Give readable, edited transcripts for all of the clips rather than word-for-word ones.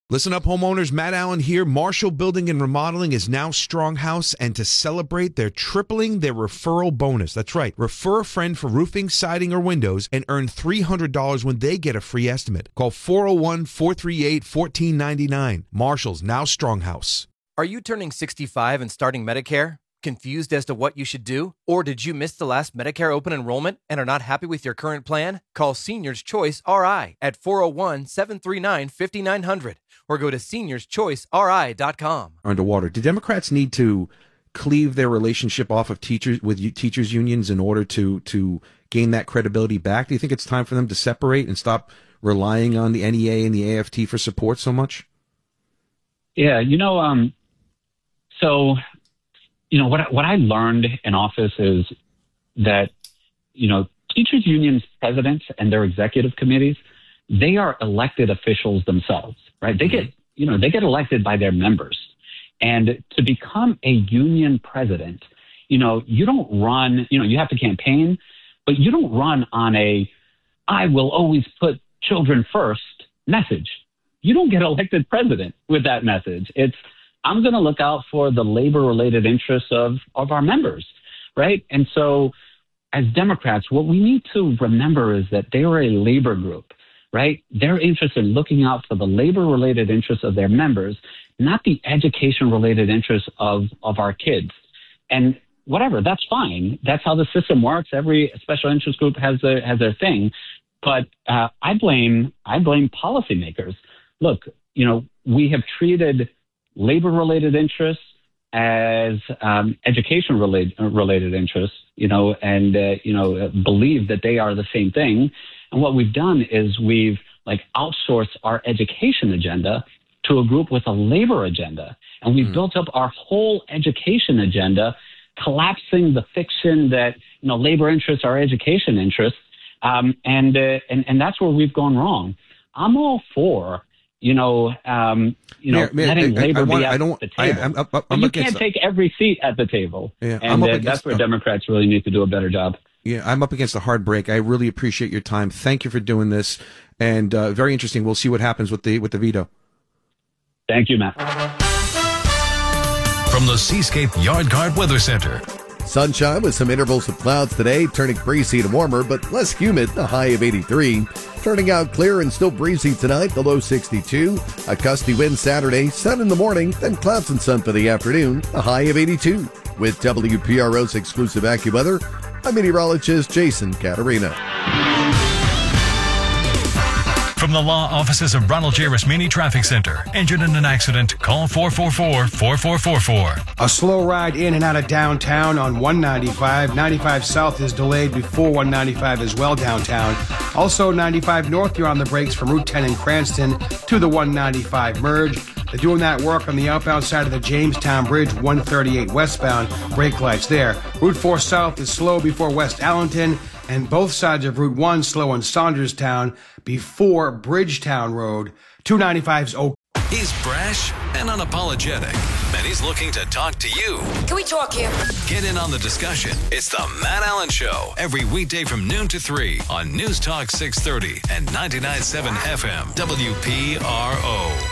Listen up, homeowners. Matt Allen here. Marshall Building and Remodeling is now Stronghouse, and to celebrate, they're tripling their referral bonus. That's right. Refer a friend for roofing, siding, or windows and earn $300 when they get a free estimate. Call 401-438-1499. Marshall's now Stronghouse. Are you turning 65 and starting Medicare? Confused as to what you should do? Or did you miss the last Medicare open enrollment and are not happy with your current plan? Call Seniors Choice RI at 401-739-5900 or go to seniorschoiceri.com. Underwater. Do Democrats need to cleave their relationship off of teachers unions in order to gain that credibility back? Do you think it's time for them to separate and stop relying on the NEA and the AFT for support so much? Yeah, what I learned in office is that, teachers unions presidents and their executive committees, they are elected officials themselves, right? They get elected by their members. And to become a union president, you don't run, you have to campaign, but you don't run on I will always put children first message. You don't get elected president with that message. It's, I'm going to look out for the labor-related interests of our members, right? And so as Democrats, what we need to remember is that they are a labor group, right? They're interested in looking out for the labor-related interests of their members, not the education-related interests of our kids. And whatever, that's fine. That's how the system works. Every special interest group has their thing. But I blame policymakers. Look, we have treated labor-related interests as education-related interests, and believe that they are the same thing. And what we've done is we've outsourced our education agenda to a group with a labor agenda. And we've built up our whole education agenda, collapsing the fiction that, labor interests are education interests. And that's where we've gone wrong. I'm all for letting labor be at the table. But you can't take every seat at the table. Yeah, and that's where Democrats really need to do a better job. Yeah, I'm up against a hard break. I really appreciate your time. Thank you for doing this. And very interesting. We'll see what happens with the veto. Thank you, Matt. From the Seascape Yard Guard Weather Center. Sunshine with some intervals of clouds today, turning breezy to warmer, but less humid, a high of 83. Turning out clear and still breezy tonight, the low 62. A gusty wind Saturday, sun in the morning, then clouds and sun for the afternoon, a high of 82. With WPRO's exclusive AccuWeather, I'm meteorologist Jason Caterina. From the law offices of Ronald J. Rasmini Traffic Center. Injured in an accident? Call 444-4444. A slow ride in and out of downtown on 195. 95 South is delayed before 195 as well downtown. Also 95 North, you're on the brakes from Route 10 in Cranston to the 195 merge. They're doing that work on the outbound side of the Jamestown Bridge, 138 westbound. Brake lights there. Route 4 South is slow before West Allenton. And both sides of Route 1 slow in Saunderstown before Bridgetown Road. 295's okay. He's brash and unapologetic, and he's looking to talk to you. Can we talk here? Get in on the discussion. It's the Matt Allen Show, every weekday from noon to 3 on News Talk 630 and 99.7 FM WPRO.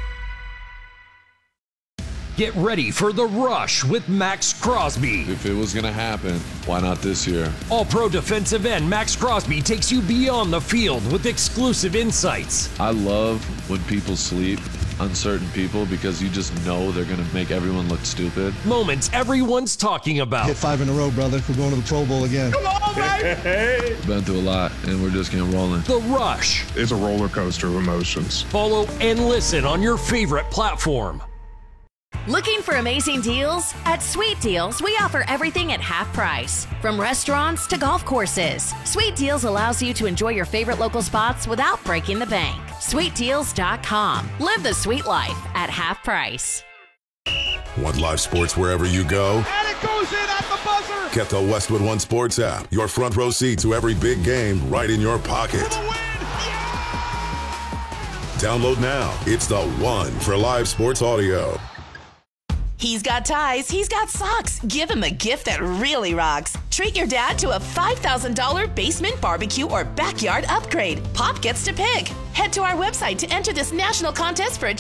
Get ready for The Rush with Max Crosby. If it was going to happen, why not this year? All-pro defensive end Max Crosby takes you beyond the field with exclusive insights. I love when people sleep, uncertain people, because you just know they're going to make everyone look stupid. Moments everyone's talking about. Hit 5 in a row, brother. We're going to the Pro Bowl again. Come on, baby! Been through a lot, and we're just getting rolling. The Rush. It's a roller coaster of emotions. Follow and listen on your favorite platform. Looking for amazing deals? At Sweet Deals, we offer everything at half price. From restaurants to golf courses, Sweet Deals allows you to enjoy your favorite local spots without breaking the bank. SweetDeals.com. Live the sweet life at half price. Want live sports wherever you go? And it goes in at the buzzer! Get the Westwood One Sports app. Your front row seat to every big game right in your pocket. Download now. It's the one for live sports audio. He's got ties, he's got socks. Give him a gift that really rocks. Treat your dad to a $5,000 basement barbecue or backyard upgrade. Pop gets to pick. Head to our website to enter this national contest for a